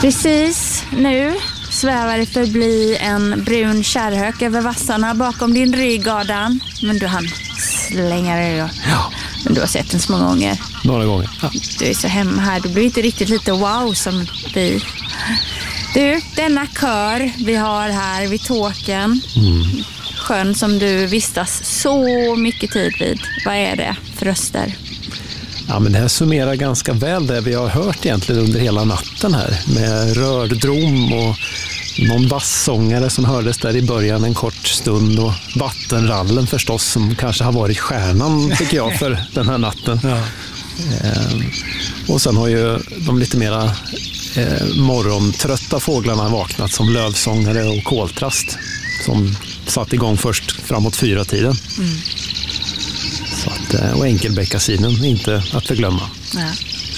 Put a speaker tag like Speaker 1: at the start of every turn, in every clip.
Speaker 1: Precis nu svävar det förbi en brun kärrhök över vassarna bakom din rygg, Adam. Men du hann slänga dig då.
Speaker 2: Ja.
Speaker 1: Men du har sett den så många gånger.
Speaker 2: Några gånger. Ja.
Speaker 1: Du är så hemma här. Du blir inte riktigt lite wow som vi. Du, denna kör vi har här vid Tåkern. Sjön som du vistas så mycket tid vid. Vad är det för röster?
Speaker 2: Ja, men det här summerar ganska väl det vi har hört egentligen under hela natten här. Med rördrom och någon bassångare som hördes där i början en kort stund. Och vattenrallen förstås som kanske har varit stjärnan tycker jag för den här natten. Ja. Och sen har ju de lite mera morgontrötta fåglarna vaknat som lövsångare och koltrast. Som satt igång först framåt 4-tiden. Så att, och enkelbeckasinen inte att förglömma.
Speaker 1: Ja.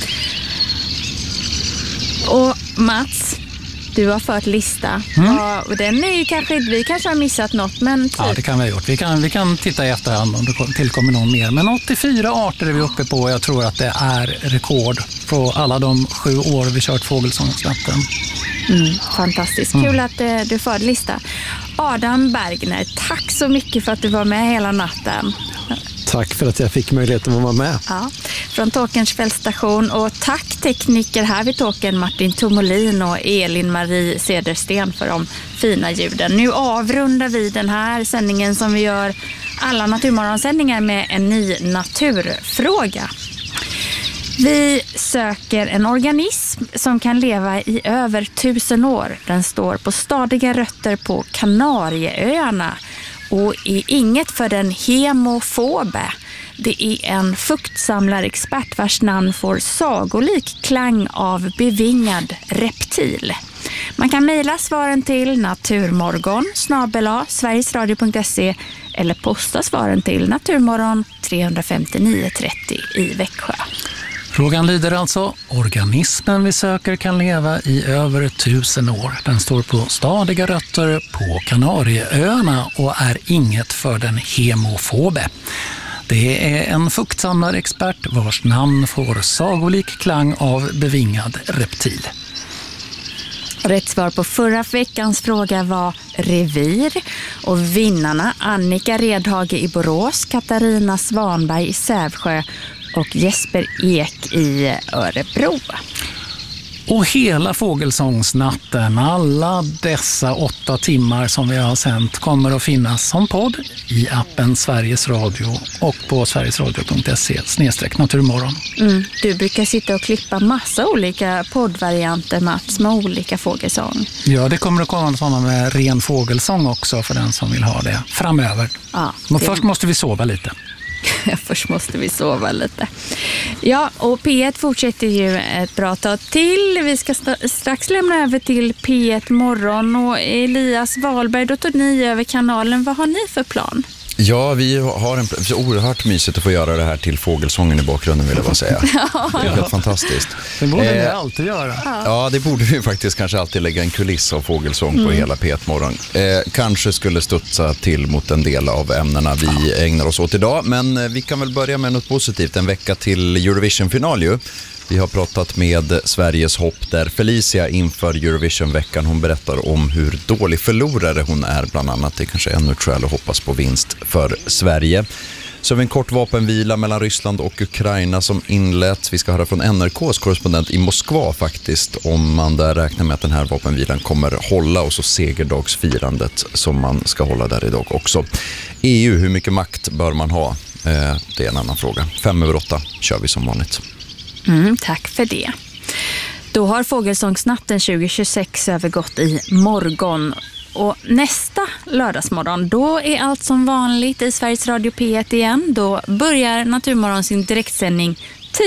Speaker 1: Och Mats, du har fört lista. Och den är ju vi kanske har missat något, men
Speaker 3: Ja, det kan vi ha gjort. Vi kan titta i efterhand om det tillkommer någon mer. Men 84 arter är vi uppe på och jag tror att det är rekord på alla de 7 år vi kört Fågelsångsnatten.
Speaker 1: Fantastiskt. Kul att du förde lista. Adam Bergner, tack så mycket för att du var med hela natten.
Speaker 2: Tack för att jag fick möjligheten att vara med.
Speaker 1: Ja, från Tåkerns fältstation. Och tack tekniker här vid Tåkern, Martin Tomolin och Elin-Marie Cedersten för de fina ljuden. Nu avrundar vi den här sändningen som vi gör alla Naturmorgonsändningar med en ny naturfråga. Vi söker en organism som kan leva i över 1000 år. Den står på stadiga rötter på Kanarieöarna och är inget för den hemofobe. Det är en fuktsamlarexpert vars namn får sagolik klang av bevingad reptil. Man kan mejla svaren till naturmorgon@sverigesradio.se eller posta svaren till Naturmorgon 35930 i Växjö.
Speaker 3: Frågan lyder alltså, organismen vi söker kan leva i över 1000 år. Den står på stadiga rötter på Kanarieöarna och är inget för den hemofobe. Det är en fuktsamlarexpert vars namn får sagolik klang av bevingad reptil.
Speaker 1: Rätt svar på förra veckans fråga var revir och vinnarna Annika Redhage i Borås, Katarina Svanberg i Sävsjö och Jesper Ek i Örebro.
Speaker 3: Och hela Fågelsångsnatten, alla dessa 8 timmar som vi har sänt kommer att finnas som podd i appen Sveriges Radio och på sverigesradio.se/naturmorgon.
Speaker 1: Du brukar sitta och klippa massa olika poddvarianter, Mats, med olika fågelsång.
Speaker 3: Ja, det kommer att komma sådana med ren fågelsång också för den som vill ha det framöver.
Speaker 1: Ja,
Speaker 3: men först måste vi sova lite.
Speaker 1: Först måste vi sova lite. Ja, och P1 fortsätter ju ett bra tag till. Vi ska strax lämna över till P1 Morgon och Elias Wahlberg, då tog ni över kanalen. Vad har ni för plan?
Speaker 4: Ja, vi har så oerhört mysigt att få göra det här till fågelsången i bakgrunden, vill jag bara säga. Det är helt fantastiskt.
Speaker 3: Det borde vi alltid göra.
Speaker 4: Ja, det borde vi faktiskt kanske alltid lägga en kuliss av fågelsång på hela P1 Morgon. Kanske skulle studsa till mot en del av ämnena vi ägnar oss åt idag. Men vi kan väl börja med något positivt. En vecka till Eurovision-final ju. Vi har pratat med Sveriges hopp där Felicia inför Eurovision-veckan. Hon berättar om hur dålig förlorare hon är bland annat. Det är kanske ännu ett skäl att hoppas på vinst för Sverige. Så har vi en kort vapenvila mellan Ryssland och Ukraina som inleds. Vi ska höra från NRKs korrespondent i Moskva faktiskt om man där räknar med att den här vapenvilan kommer hålla och så segerdagsfirandet som man ska hålla där idag också. EU, hur mycket makt bör man ha? Det är en annan fråga. 7:05 kör vi som vanligt.
Speaker 1: Tack för det. Då har Fågelsångsnatten 2026 övergått i morgon. Och nästa lördagsmorgon, då är allt som vanligt i Sveriges Radio P1 igen. Då börjar Naturmorgon sin direktsändning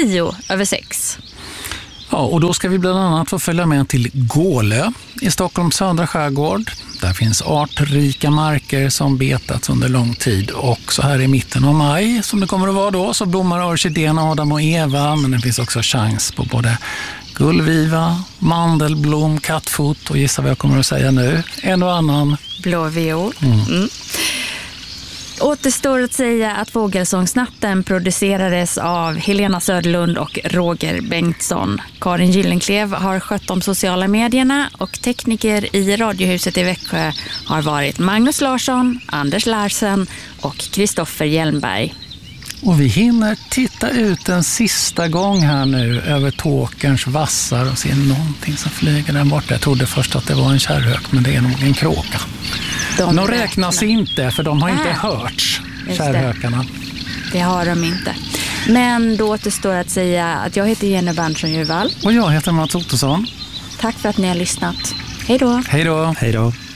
Speaker 1: 5:10.
Speaker 3: Ja, och då ska vi bland annat få följa med till Gålö i Stockholms södra skärgård. Där finns artrika marker som betats under lång tid och så här i mitten av maj som det kommer att vara då så blommar orkidéerna Adam och Eva, men det finns också chans på både gullviva, mandelblom, kattfot och gissa vad jag kommer att säga nu, en och annan
Speaker 1: blåviol. Och Återstår att säga att Fågelsångsnatten producerades av Helena Söderlund och Roger Bengtsson. Karin Gyllenklev har skött de sociala medierna och tekniker i Radiohuset i Växjö har varit Magnus Larsson, Anders Larsen och Kristoffer Hjelmberg.
Speaker 3: Och vi hinner titta ut en sista gång här nu över Tåkerns vassar och se någonting som flyger där borta. Jag trodde först att det var en kärrhök, men det är nog en kråka. De räknas inte, för de har inte hörts, kärrhökarna.
Speaker 1: Det har de inte. Men då återstår att säga att jag heter Jenny Berntsson-Juvall.
Speaker 3: Och jag heter Mats Ottosson.
Speaker 1: Tack för att ni har lyssnat. Hej då.
Speaker 3: Hej då.
Speaker 2: Hej då.